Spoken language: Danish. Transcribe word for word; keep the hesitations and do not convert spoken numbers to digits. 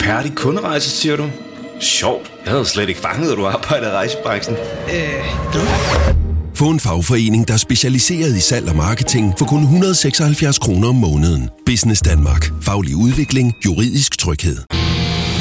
Færdig kunderejse, siger du? Sjovt. Jeg havde slet ikke fanget, at du arbejder i rejsebranchen. Øh, du? Få en fagforening, der er specialiseret i salg og marketing for kun et hundrede og seksoghalvfjerds kroner om måneden. Business Danmark. Faglig udvikling. Juridisk tryghed.